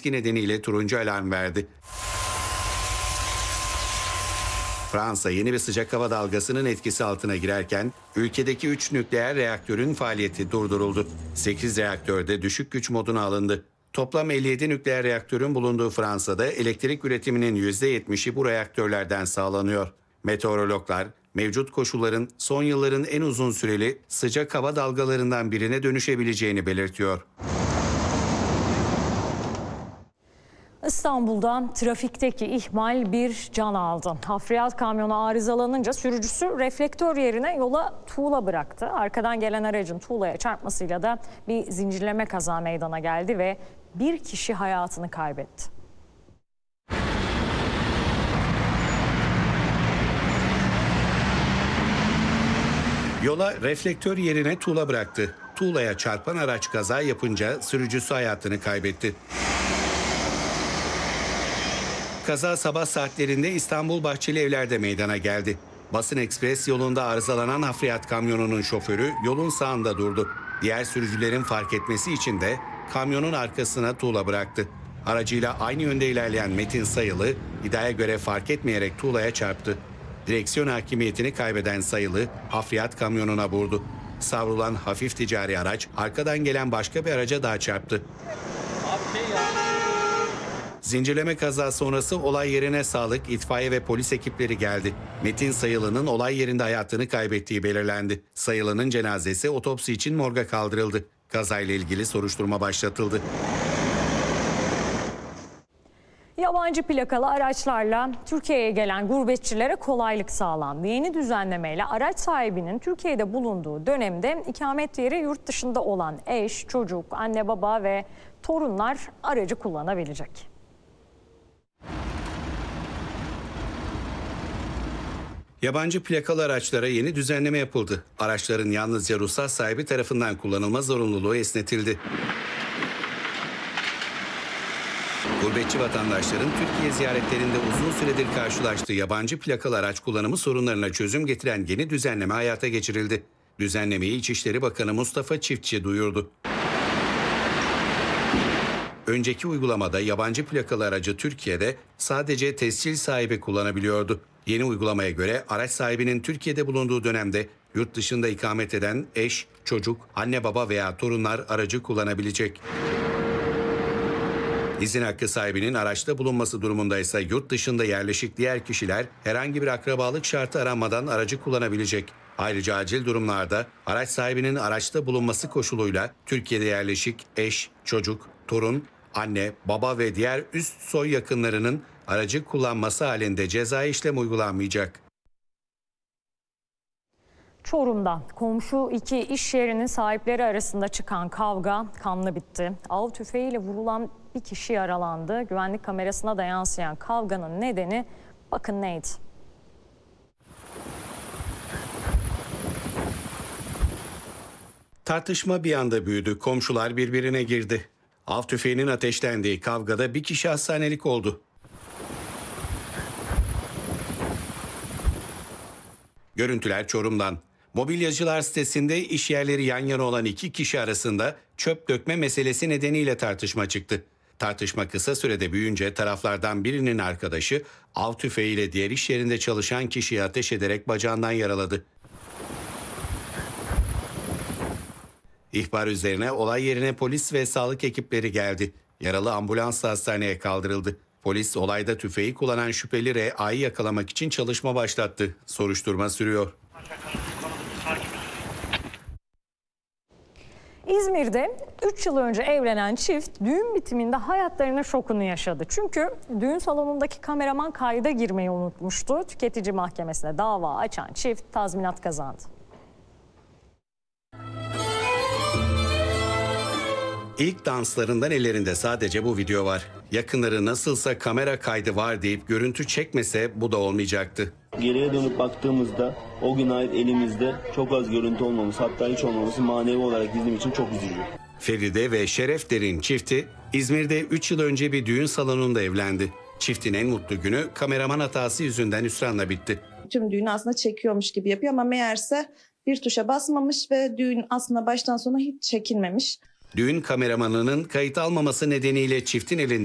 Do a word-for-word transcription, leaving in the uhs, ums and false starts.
riski nedeniyle turuncu alarm verdi. Fransa yeni bir sıcak hava dalgasının etkisi altına girerken ülkedeki üç nükleer reaktörün faaliyeti durduruldu. sekiz reaktörde düşük güç moduna alındı. Toplam elli yedi nükleer reaktörün bulunduğu Fransa'da elektrik üretiminin yüzde yetmişi bu reaktörlerden sağlanıyor. Meteorologlar mevcut koşulların son yılların en uzun süreli sıcak hava dalgalarından birine dönüşebileceğini belirtiyor. İstanbul'da trafikteki ihmal bir can aldı. Hafriyat kamyonu arızalanınca sürücüsü reflektör yerine yola tuğla bıraktı. Arkadan gelen aracın tuğlaya çarpmasıyla da bir zincirleme kaza meydana geldi ve bir kişi hayatını kaybetti. Yola reflektör yerine tuğla bıraktı. Tuğlaya çarpan araç kaza yapınca sürücüsü hayatını kaybetti. Kaza sabah saatlerinde İstanbul Bahçelievler'de meydana geldi. Basın Ekspres yolunda arızalanan hafriyat kamyonunun şoförü yolun sağında durdu. Diğer sürücülerin fark etmesi için de kamyonun arkasına tuğla bıraktı. Aracıyla aynı yönde ilerleyen Metin Sayılı iddiaya göre fark etmeyerek tuğlaya çarptı. Direksiyon hakimiyetini kaybeden Sayılı hafriyat kamyonuna vurdu. Savrulan hafif ticari araç arkadan gelen başka bir araca daha çarptı. Abi şey ya. Zincirleme kaza sonrası olay yerine sağlık, itfaiye ve polis ekipleri geldi. Metin Sayılı'nın olay yerinde hayatını kaybettiği belirlendi. Sayılı'nın cenazesi otopsi için morga kaldırıldı. Kazayla ilgili soruşturma başlatıldı. Yabancı plakalı araçlarla Türkiye'ye gelen gurbetçilere kolaylık sağlandı. Yeni düzenlemeyle araç sahibinin Türkiye'de bulunduğu dönemde ikamet yeri yurt dışında olan eş, çocuk, anne baba ve torunlar aracı kullanabilecek. Yabancı plakalı araçlara yeni düzenleme yapıldı. Araçların yalnızca ruhsat sahibi tarafından kullanılma zorunluluğu esnetildi. Gurbetçi vatandaşların Türkiye ziyaretlerinde uzun süredir karşılaştığı yabancı plakalı araç kullanımı sorunlarına çözüm getiren yeni düzenleme hayata geçirildi. Düzenlemeyi İçişleri Bakanı Mustafa Çiftçi duyurdu. Önceki uygulamada yabancı plakalı aracı Türkiye'de sadece tescil sahibi kullanabiliyordu. Yeni uygulamaya göre araç sahibinin Türkiye'de bulunduğu dönemde yurt dışında ikamet eden eş, çocuk, anne baba veya torunlar aracı kullanabilecek. İzin hakkı sahibinin araçta bulunması durumunda ise yurt dışında yerleşik diğer kişiler herhangi bir akrabalık şartı aranmadan aracı kullanabilecek. Ayrıca acil durumlarda araç sahibinin araçta bulunması koşuluyla Türkiye'de yerleşik eş, çocuk, torun, anne, baba ve diğer üst soy yakınlarının aracı kullanması halinde cezai işlem uygulanmayacak. Çorum'da komşu iki iş yerinin sahipleri arasında çıkan kavga kanlı bitti. Av tüfeğiyle vurulan bir kişi yaralandı. Güvenlik kamerasına da yansıyan kavganın nedeni bakın neydi? Tartışma bir anda büyüdü. Komşular birbirine girdi. Av tüfeğinin ateşlendiği kavgada bir kişi hastanelik oldu. Görüntüler Çorum'dan. Mobilyacılar sitesinde iş yerleri yan yana olan iki kişi arasında çöp dökme meselesi nedeniyle tartışma çıktı. Tartışma kısa sürede büyüyünce taraflardan birinin arkadaşı av tüfeğiyle diğer iş yerinde çalışan kişiyi ateş ederek bacağından yaraladı. İhbar üzerine olay yerine polis ve sağlık ekipleri geldi. Yaralı ambulansla hastaneye kaldırıldı. Polis olayda tüfeği kullanan şüpheli R A'yı yakalamak için çalışma başlattı. Soruşturma sürüyor. İzmir'de üç yıl önce evlenen çift düğün bitiminde hayatlarının şokunu yaşadı. Çünkü düğün salonundaki kameraman kayda girmeyi unutmuştu. Tüketici mahkemesine dava açan çift tazminat kazandı. İlk danslarından ellerinde sadece bu video var. Yakınları nasılsa kamera kaydı var deyip görüntü çekmese bu da olmayacaktı. Geriye dönüp baktığımızda o gün ait elimizde çok az görüntü olmaması, hatta hiç olmaması manevi olarak bizim için çok üzücü. Feride ve Şeref Der'in çifti İzmir'de üç yıl önce bir düğün salonunda evlendi. Çiftin en mutlu günü kameraman hatası yüzünden hüsranla bitti. Tüm düğünü aslında çekiyormuş gibi yapıyor ama meğerse bir tuşa basmamış ve düğün aslında baştan sona hiç çekilmemiş. Düğün kameramanının kayıt almaması nedeniyle çiftin elinde